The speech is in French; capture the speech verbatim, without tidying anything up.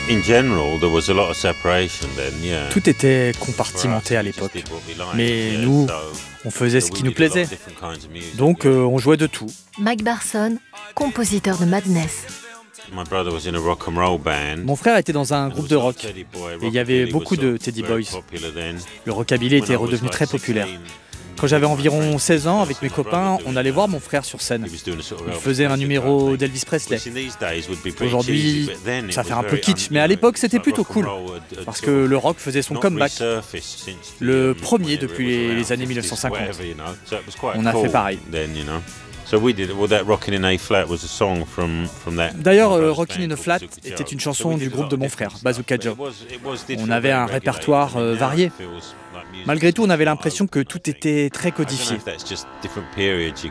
In general, there was a lot of separation then, yeah. Tout était compartimenté à l'époque. Mais nous, on faisait ce qui nous plaisait. Donc euh, on jouait de tout. Mike Barson, compositeur de Madness. My brother was in a rock and roll band. Mon frère était dans un groupe de rock. Et il y avait beaucoup de Teddy Boys. Le rockabilly était redevenu très populaire. Quand j'avais environ seize ans, avec mes copains, on allait voir mon frère sur scène. Il faisait un numéro d'Elvis Presley. Aujourd'hui, ça fait un peu kitsch, mais à l'époque, c'était plutôt cool. Parce que le rock faisait son comeback. Le premier depuis les années mille neuf cent cinquante. On a fait pareil. D'ailleurs, euh, Rockin' in a Flat était une chanson du groupe de mon frère, Bazooka Joe. On avait un répertoire euh, varié. Malgré tout, on avait l'impression que tout était très codifié.